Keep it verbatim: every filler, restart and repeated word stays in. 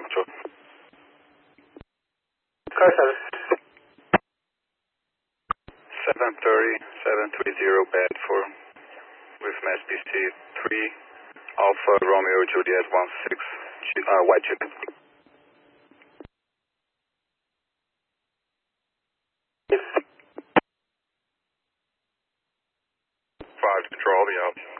control. Car service. seven thirty, seven three zero bad for with S B C three Alpha Romeo Juliet one six uh, White Chip. five control, be out.